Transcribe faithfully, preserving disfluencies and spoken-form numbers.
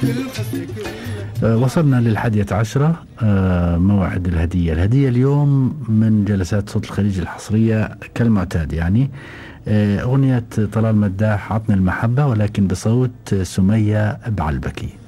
وصلنا للحادية عشرة، موعد الهدية. الهدية اليوم من جلسات صوت الخليج الحصرية كالمعتاد، يعني أغنية طلال مداح عطني المحبة، ولكن بصوت سمية بعلبكي.